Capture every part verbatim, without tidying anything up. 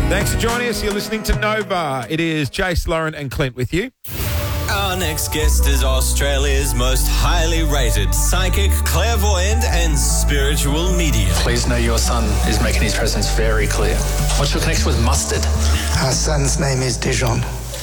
Thanks for joining us. You're listening to Nova. It is Jace, Lauren and Clint with you. Our next guest is Australia's most highly rated psychic, clairvoyant and spiritual medium. Please know your son is making his presence very clear. What's your connection with mustard? Our son's name is Dijon.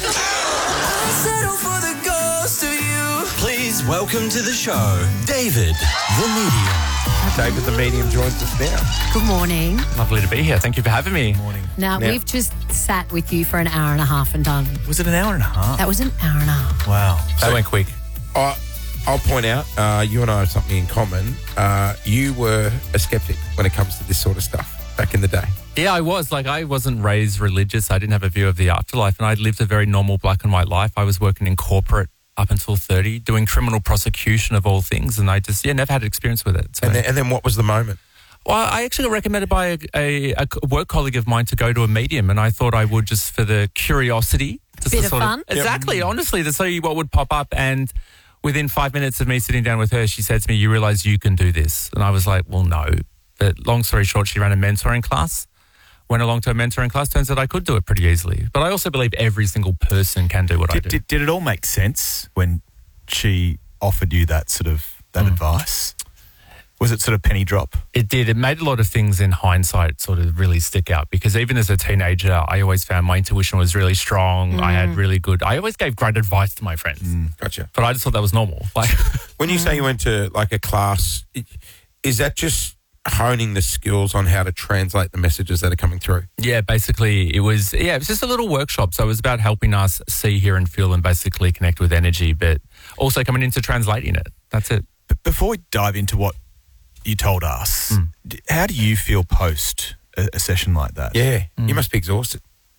Please welcome to the show, David the Medium. David the Medium joins us now. Good morning. Lovely to be here. Thank you for having me. Morning. Now, Now- we've just sat with you for an hour and a half and done. Was it an hour and a half? That was an hour and a half. Wow. That went quick. I, I'll point out, uh, you and I have something in common. Uh, you were a skeptic when it comes to this sort of stuff back in the day. Yeah, I was. Like, I wasn't raised religious. I didn't have a view of the afterlife, and I lived a very normal black and white life. I was working in corporate up until thirty, doing criminal prosecution of all things, and I just, yeah, never had experience with it. So. And then, and then what was the moment? Well, I actually got recommended by a, a, a work colleague of mine to go to a medium, and I thought I would just for the curiosity. Just Bit to of sort fun. Exactly, honestly, to see what would pop up. And within five minutes of me sitting down with her, she said to me, "You realise you can do this?" And I was like, well, no. But long story short, she ran a mentoring class. Went along to a mentoring class. Turns out I could do it pretty easily. But I also believe every single person can do what Did, I do. did, did it all make sense when she offered you that sort of that Mm. advice? Was it sort of penny drop? It did. It made a lot of things in hindsight sort of really stick out because even as a teenager, I always found my intuition was really strong. I had really good, I always gave great advice to my friends, Gotcha. but I just thought that was normal. Like, When you say you went to like a class, i- is that just honing the skills on how to translate the messages that are coming through? yeah, basically it was, yeah, it was just a little workshop. So it was about helping us see, hear and feel and basically connect with energy, but also coming into translating it. That's it. But before we dive into what you told us, d- how do you feel post a, a session like that? Yeah. You must be exhausted.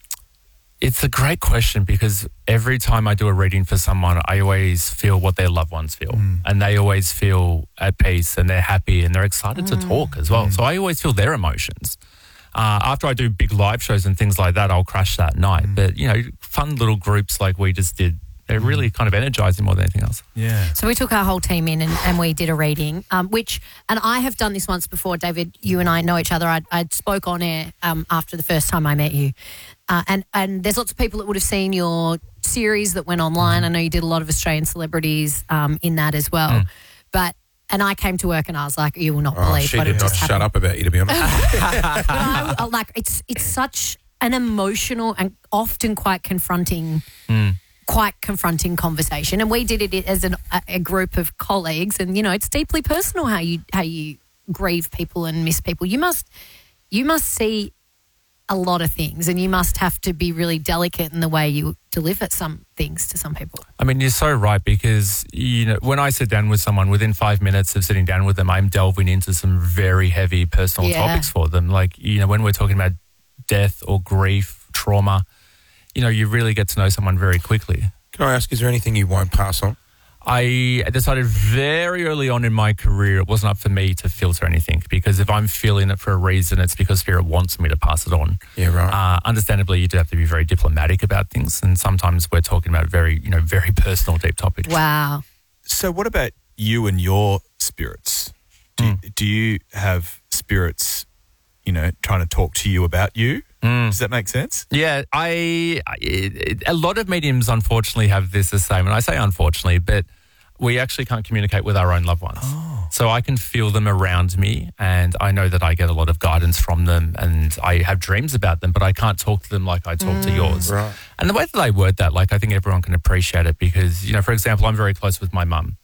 It's a great question because every time I do a reading for someone, I always feel what their loved ones feel. And they always feel at peace and they're happy and they're excited to talk as well. So I always feel their emotions. Uh, after I do big live shows and things like that, I'll crash that night. But, you know, fun little groups like we just did, they're really kind of energizing more than anything else. Yeah. So we took our whole team in and, and we did a reading, um, which, and I have done this once before, David, you and I know each other. I, I spoke on air um, after the first time I met you. Uh, and, and there's lots of people that would have seen your series that went online. I know you did a lot of Australian celebrities um, in that as well. But, and I came to work and I was like, you will not Oh, believe she what did had not just shut happened. up about you, to be honest. But I, I, like, it's, it's such an emotional and often quite confronting quite confronting conversation, and we did it as an, a, a group of colleagues, and you know it's deeply personal how you how you grieve people and miss people. You must you must see a lot of things, and you must have to be really delicate in the way you deliver some things to some people. I mean, you're so right because, you know, when I sit down with someone, within five minutes of sitting down with them, I'm delving into some very heavy personal Yeah. topics for them. Like, you know, when we're talking about death or grief, trauma, you know, you really get to know someone very quickly. Can I ask, is there anything you won't pass on? I decided very early on in my career it wasn't up for me to filter anything because if I'm feeling it for a reason, it's because Spirit wants me to pass it on. Yeah, right. Uh, understandably, you do have to be very diplomatic about things, and sometimes we're talking about very, you know, very personal, deep topics. Wow. So what about you and your spirits? Do, you, do you have spirits, you know, trying to talk to you about you? Does that make sense? Yeah, I, I it, a lot of mediums unfortunately have this the same, and I say unfortunately, but we actually can't communicate with our own loved ones. Oh. So I can feel them around me, and I know that I get a lot of guidance from them, and I have dreams about them, but I can't talk to them like I talk to yours. Right. And the way that I word that, like I think everyone can appreciate it because, you know, for example, I'm very close with my mum.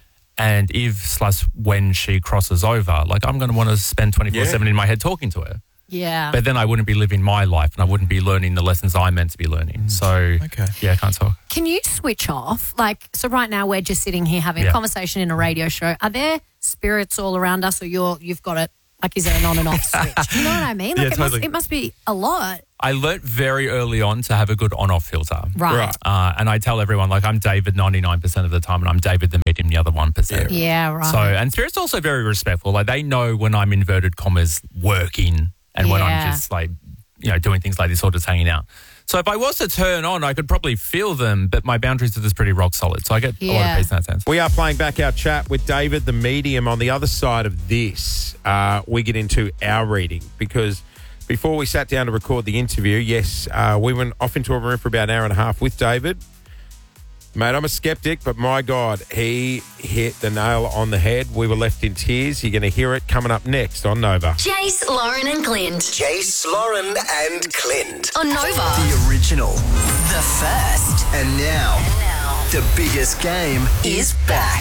And if slash when she crosses over, like I'm going to want to spend twenty-four seven in my head talking to her. Yeah. But then I wouldn't be living my life and I wouldn't be learning the lessons I'm meant to be learning. So, Okay. yeah, I can't talk. Can you switch off? Like, so right now we're just sitting here having Yeah. a conversation in a radio show. Are there spirits all around us, or you're you've got it? Like, is there an on and off switch? You know what I mean? Like, Yeah, it must totally. it must be a lot, I learnt very early on to have a good on-off filter. right? Right. Uh, and I tell everyone, like, I'm David ninety-nine percent of the time and I'm David the medium the other one percent. Yeah, right. So, and Spirit's also very respectful. Like, they know when I'm inverted commas working and when Yeah. I'm just like, you know, doing things like this or just hanging out. So if I was to turn on, I could probably feel them, but my boundaries are just pretty rock solid. So I get a lot Yeah. of peace in that sense. We are playing back our chat with David, the medium. On the other side of this, uh, we get into our reading because before we sat down to record the interview, yes, uh, we went off into a room for about an hour and a half with David. Mate, I'm a skeptic, but my God, he hit the nail on the head. We were left in tears. You're going to hear it coming up next on Nova. Jace, Lauren and Clint. Jace, Lauren and Clint. On Nova. The original. The first. And now, And now. the biggest game Is back.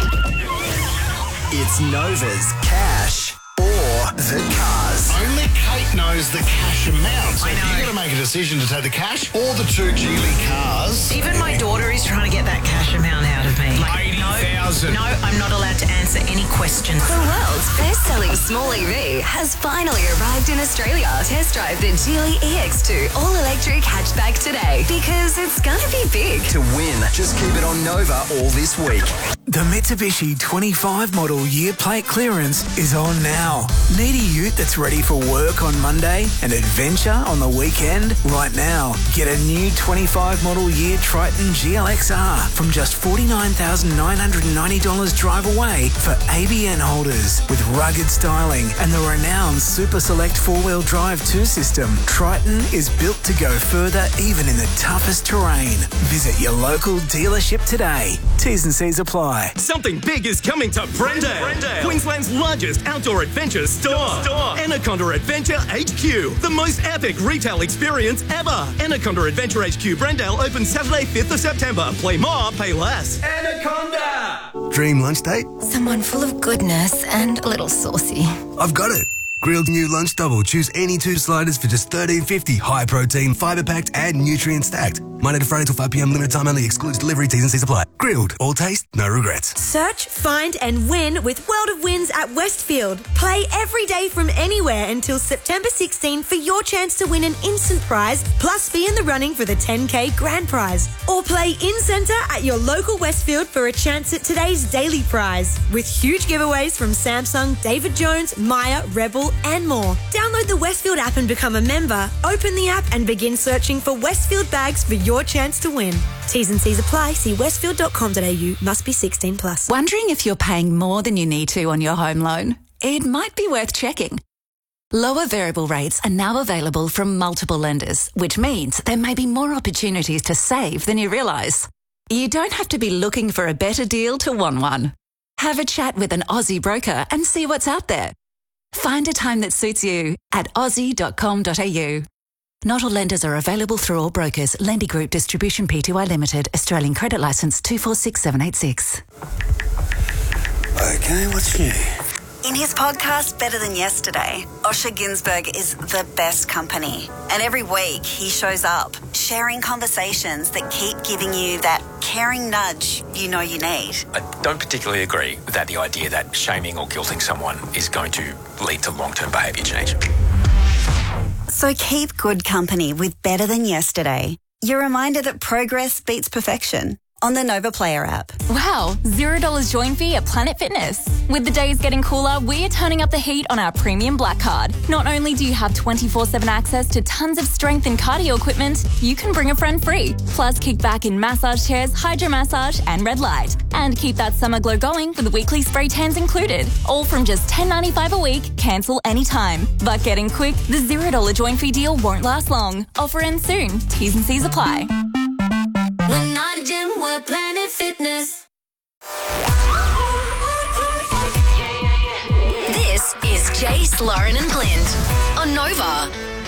It's Nova's Cash or the Cars. Only Kate knows the cash amount. So you've got to make a decision to take the cash or the two Geely cars. Even my daughter is trying to get that cash amount out of me. eighty thousand. No, I'm not allowed to answer any questions. The world's best-selling small E V has finally arrived in Australia. Test drive the Geely E X two all-electric hatchback today because it's going to be big. To win, just keep it on Nova all this week. The Mitsubishi twenty-five model year plate clearance is on now. Need a ute that's ready for work on Monday and adventure on the weekend? Right now, get a new twenty-five model year Triton G L X R from just forty-nine thousand nine hundred ninety dollars drive away for A B N holders. With rugged styling and the renowned Super Select four-wheel drive two system, Triton is built to go further even in the toughest terrain. Visit your local dealership today. T's and C's apply. Something big is coming to Brendale, Brendale. Queensland's largest outdoor adventure store. store. Anaconda Adventure H Q, the most epic retail experience ever. Anaconda Adventure H Q Brendale opens Saturday, fifth of September. Play more, pay less. Anaconda! Dream lunch date? Someone full of goodness and a little saucy. I've got it. Grilled new lunch double. Choose any two sliders for just thirteen fifty. High protein, fibre packed, and nutrient stacked. Monday to Friday till five p.m. Limited time only. Excludes delivery. T's and C's apply. Grilled. All taste, no regrets. Search, find, and win with World of Wins at Westfield. Play every day from anywhere until September sixteenth for your chance to win an instant prize, plus be in the running for the ten K grand prize. Or play in-centre at your local Westfield for a chance at today's daily prize. With huge giveaways from Samsung, David Jones, Maya, Rebel, and more. Download the Westfield app and become a member. Open the app and begin searching for Westfield bags for your chance to win. T's and C's apply. See westfield dot com dot a u. Must be sixteen plus. Wondering if you're paying more than you need to on your home loan? It might be worth checking. Lower variable rates are now available from multiple lenders, which means there may be more opportunities to save than you realise. You don't have to be looking for a better deal to want one. Have a chat with an Aussie broker and see what's out there. Find a time that suits you at aussie dot com dot a u. Not all lenders are available through all brokers. Lendy Group Distribution Pty Limited. Australian Credit Licence two four six seven eight six. Okay, what's new? In his podcast, Better Than Yesterday, Osher Günsberg is the best company. And every week he shows up, sharing conversations that keep giving you that caring nudge you know you need. I don't particularly agree that the idea that shaming or guilting someone is going to lead to long-term behaviour change. So keep good company with Better Than Yesterday. Your reminder that progress beats perfection. On the Nova Player app. Wow, zero dollars join fee at Planet Fitness. With the days getting cooler, we're turning up the heat on our premium black card. Not only do you have twenty-four seven access to tons of strength and cardio equipment, you can bring a friend free. Plus, kick back in massage chairs, hydro massage, and red light. And keep that summer glow going with weekly spray tans included. All from just ten dollars ninety-five a week, cancel anytime. But getting quick, the zero dollars join fee deal won't last long. Offer ends soon. T's and C's apply. We're not a gym, we're Planet Fitness. This is Jace, Lauren and Clint on Nova.